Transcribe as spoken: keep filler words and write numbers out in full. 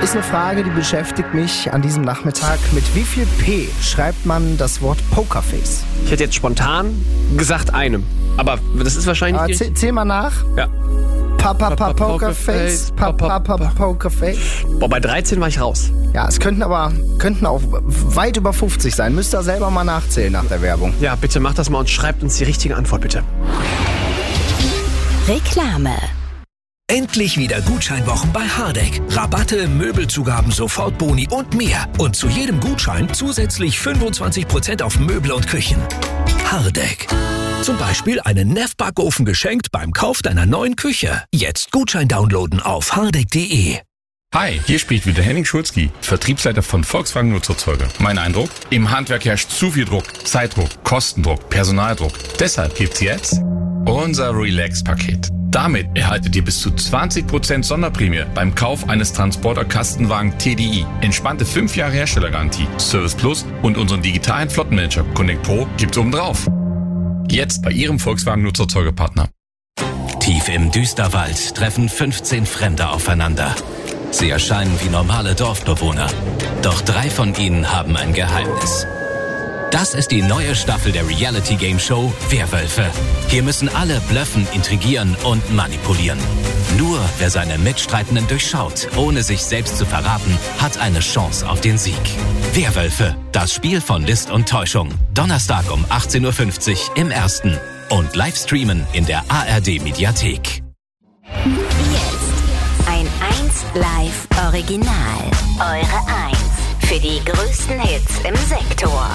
Ist eine Frage, die beschäftigt mich an diesem Nachmittag. Mit wie viel P schreibt man das Wort Pokerface? Ich hätte jetzt spontan gesagt einem. Aber das ist wahrscheinlich... Ah, zäh, zähl mal nach. Ja. Papa, Papa, Pokerface, Papa, Papa, Pokerface. Boah, bei dreizehn war ich raus. Ja, es könnten aber könnten auch weit über fünfzig sein. Müsst ihr selber mal nachzählen nach der Werbung. Ja, bitte macht das mal und schreibt uns die richtige Antwort, bitte. Reklame. Endlich wieder Gutscheinwochen bei Hardegg. Rabatte, Möbelzugaben, Sofortboni und mehr. Und zu jedem Gutschein zusätzlich fünfundzwanzig Prozent auf Möbel und Küchen. Hardegg. Zum Beispiel einen Neff-Backofen geschenkt beim Kauf deiner neuen Küche. Jetzt Gutschein downloaden auf hardegg punkt de. Hi, hier spricht wieder Henning Schulzki, Vertriebsleiter von Volkswagen Nutzerzeuger. Mein Eindruck? Im Handwerk herrscht zu viel Druck. Zeitdruck, Kostendruck, Personaldruck. Deshalb gibt's jetzt unser Relax-Paket. Damit erhaltet ihr bis zu zwanzig Prozent Sonderprämie beim Kauf eines Transporter-Kastenwagen T D I. Entspannte fünf Jahre Herstellergarantie, Service Plus und unseren digitalen Flottenmanager Connect Pro gibt's obendrauf. Jetzt bei Ihrem Volkswagen Nutzerzeugerpartner. Tief im Düsterwald treffen fünfzehn Fremde aufeinander. Sie erscheinen wie normale Dorfbewohner. Doch drei von ihnen haben ein Geheimnis. Das ist die neue Staffel der Reality-Game-Show Werwölfe. Hier müssen alle blöffen, intrigieren und manipulieren. Nur wer seine Mitstreitenden durchschaut, ohne sich selbst zu verraten, hat eine Chance auf den Sieg. Werwölfe, das Spiel von List und Täuschung. Donnerstag um achtzehn Uhr fünfzig im Ersten. Und live streamen in der A R D-Mediathek. Jetzt ein eins Live Original. Eure eins für die größten Hits im Sektor.